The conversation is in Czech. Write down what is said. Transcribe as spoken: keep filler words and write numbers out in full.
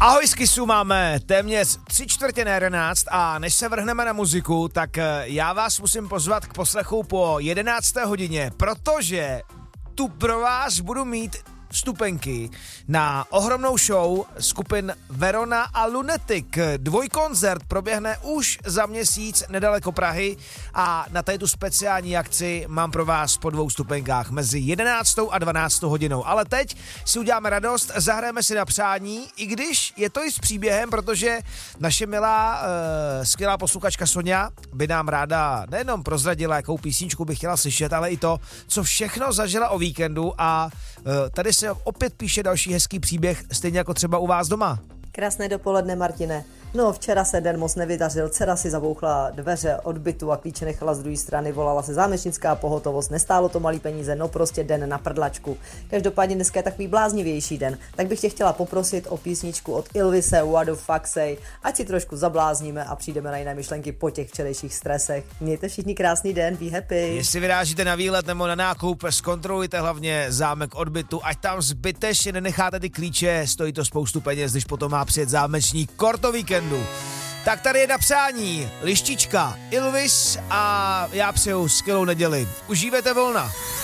Ahoj z Kissu, máme téměř tři čtvrtě na jedenáct a než se vrhneme na muziku, tak já vás musím pozvat k poslechu po jedenácté hodině, protože tu pro vás budu mít vstupenky na ohromnou show skupin Verona a Lunatic. Dvojkoncert proběhne už za měsíc nedaleko Prahy a na této speciální akci mám pro vás po dvou vstupenkách mezi jedenáctou a dvanáctou hodinou. Ale teď si uděláme radost, zahrajeme si na přání, i když je to i s příběhem, protože naše milá, uh, skvělá posluchačka Sonja by nám ráda nejenom prozradila, jakou písničku by chtěla slyšet, ale i to, co všechno zažila o víkendu a uh, tady se opět píše další hezký příběh, stejně jako třeba u vás doma. Krásné dopoledne, Martine. No, včera se den moc nevydařil, dcera si zabouchla dveře od bytu a klíče nechala z druhé strany, volala se zámečnická pohotovost, nestálo to malý peníze, no prostě den na prdlačku. Každopádně dneska je takový bláznivější den, tak bych tě chtěla poprosit o písničku od Ilvise, What the fuck say, ať si trošku zablázníme a přijdeme na jiné myšlenky po těch včerejších stresech. Mějte všichni krásný den, be happy. Jestli vyrážíte na výlet nebo na nákup, zkontrolujte hlavně zámek od bytu, ať tam zbytečně nenecháte ty klíče, stojí to spoustu peněz, když potom má přijet zámečník korto víkendu. Tak tady je na přání Lištička, Ilvis a já přeju skvělou neděli. Užívejte volna.